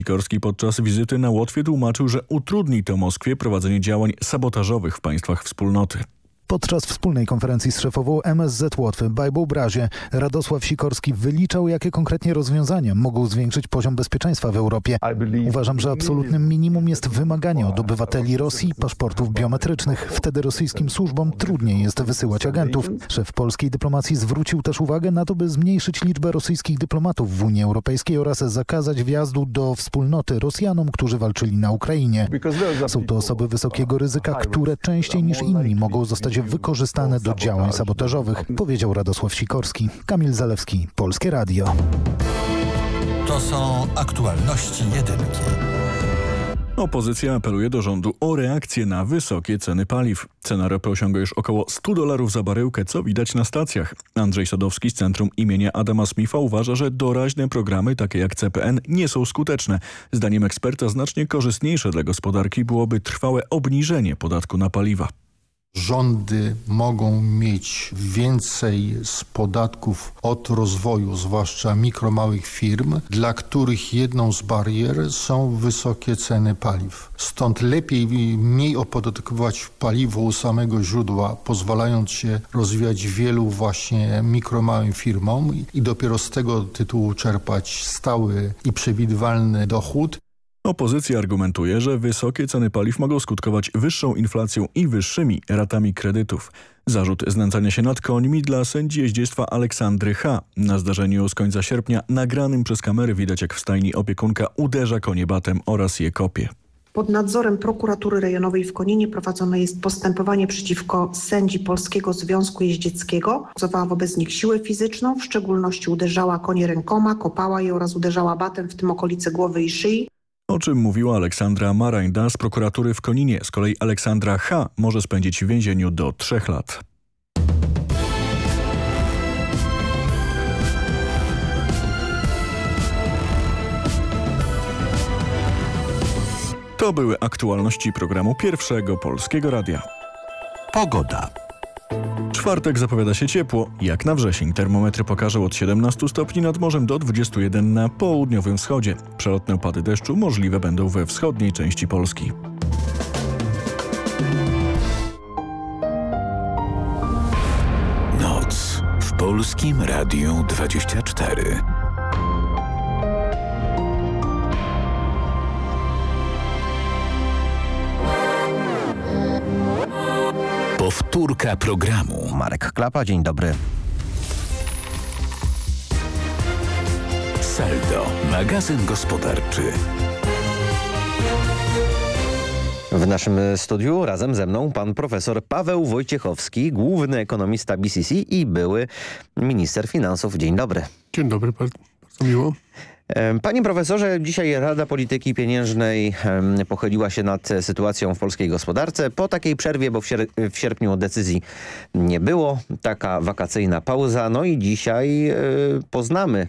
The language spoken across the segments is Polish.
Sikorski podczas wizyty na Łotwie tłumaczył, że utrudni to Moskwie prowadzenie działań sabotażowych w państwach wspólnoty. Podczas wspólnej konferencji z szefową MSZ Łotwy Bajbą Brazie Radosław Sikorski wyliczał, jakie konkretnie rozwiązania mogą zwiększyć poziom bezpieczeństwa w Europie. Uważam, że absolutnym minimum jest wymaganie od obywateli Rosji paszportów biometrycznych. Wtedy rosyjskim służbom trudniej jest wysyłać agentów. Szef polskiej dyplomacji zwrócił też uwagę na to, by zmniejszyć liczbę rosyjskich dyplomatów w Unii Europejskiej oraz zakazać wjazdu do wspólnoty Rosjanom, którzy walczyli na Ukrainie. Są to osoby wysokiego ryzyka, które częściej niż inni mogą zostać wykorzystane do działań sabotażowych, powiedział Radosław Sikorski. Kamil Zalewski, Polskie Radio. To są aktualności jedynki. Opozycja apeluje do rządu o reakcję na wysokie ceny paliw. Cena ropy osiąga już około $100 za baryłkę, co widać na stacjach. Andrzej Sadowski z Centrum imienia Adama Smitha uważa, że doraźne programy takie jak CPN nie są skuteczne. Zdaniem eksperta znacznie korzystniejsze dla gospodarki byłoby trwałe obniżenie podatku na paliwa. Rządy mogą mieć więcej z podatków od rozwoju, zwłaszcza mikro, małych firm, dla których jedną z barier są wysokie ceny paliw. Stąd lepiej mniej opodatkować paliwo u samego źródła, pozwalając się rozwijać wielu właśnie mikro, małym firmom i dopiero z tego tytułu czerpać stały i przewidywalny dochód. Opozycja argumentuje, że wysokie ceny paliw mogą skutkować wyższą inflacją i wyższymi ratami kredytów. Zarzut znęcania się nad końmi dla sędzi jeździectwa Aleksandry H. Na zdarzeniu z końca sierpnia nagranym przez kamery widać, jak w stajni opiekunka uderza konie batem oraz je kopie. Pod nadzorem prokuratury rejonowej w Koninie prowadzone jest postępowanie przeciwko sędzi Polskiego Związku Jeździeckiego. Stosowała wobec nich siłę fizyczną, w szczególności uderzała konie rękoma, kopała je oraz uderzała batem, w tym okolice głowy i szyi. O czym mówiła Aleksandra Marajda z prokuratury w Koninie. Z kolei Aleksandra H. może spędzić w więzieniu do 3 lat. To były aktualności programu Pierwszego Polskiego Radia. Pogoda. Czwartek zapowiada się ciepło, jak na wrzesień. Termometry pokażą od 17 stopni nad morzem do 21 na południowym wschodzie. Przelotne opady deszczu możliwe będą we wschodniej części Polski. Noc w Polskim Radiu 24. Powtórka programu. Marek Klapa, dzień dobry. Saldo, magazyn gospodarczy. W naszym studiu razem ze mną pan profesor Paweł Wojciechowski, główny ekonomista BCC i były minister finansów. Dzień dobry. Dzień dobry, bardzo miło. Panie profesorze, dzisiaj Rada Polityki Pieniężnej pochyliła się nad sytuacją w polskiej gospodarce. Po takiej przerwie, bo w sierpniu decyzji nie było, taka wakacyjna pauza. No i dzisiaj poznamy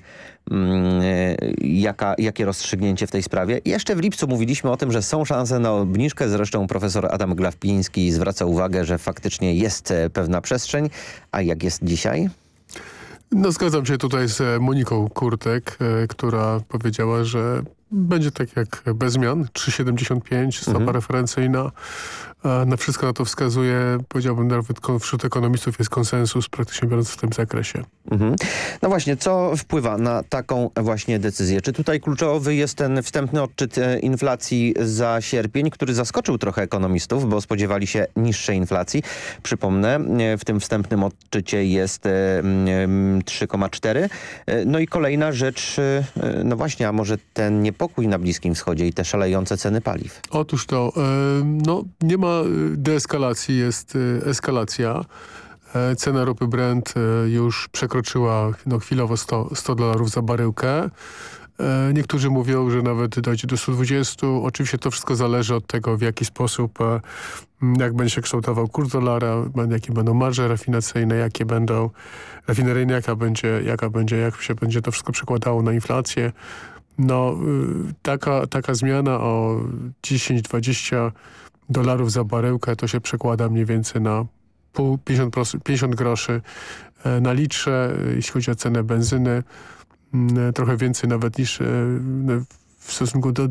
jakie rozstrzygnięcie w tej sprawie. Jeszcze w lipcu mówiliśmy o tym, że są szanse na obniżkę. Zresztą profesor Adam Glapiński zwraca uwagę, że faktycznie jest pewna przestrzeń. A jak jest dzisiaj? No zgadzam się tutaj z Moniką Kurtek, która powiedziała, że będzie tak jak bez zmian, 3,75 stopa referencyjna. Na wszystko na to wskazuje, powiedziałbym nawet wśród ekonomistów jest konsensus praktycznie biorąc w tym zakresie. No właśnie, co wpływa na taką właśnie decyzję? Czy tutaj kluczowy jest ten wstępny odczyt inflacji za sierpień, który zaskoczył trochę ekonomistów, bo spodziewali się niższej inflacji. Przypomnę, w tym wstępnym odczycie jest 3,4. No i kolejna rzecz, no właśnie, a może ten niepokój na Bliskim Wschodzie i te szalejące ceny paliw? Otóż to, no nie ma deeskalacji, jest eskalacja. Cena ropy Brent już przekroczyła chwilowo $100 za baryłkę. Niektórzy mówią, że nawet dojdzie do 120. Oczywiście to wszystko zależy od tego, w jaki sposób, jak będzie się kształtował kurs dolara, jakie będą marże rafinacyjne, jakie będą rafineryjne, jak się będzie to wszystko przekładało na inflację. No, taka zmiana o 10-20 dolarów za baryłkę to się przekłada mniej więcej na 50 groszy na litrze, jeśli chodzi o cenę benzyny. Trochę więcej nawet niż w stosunku do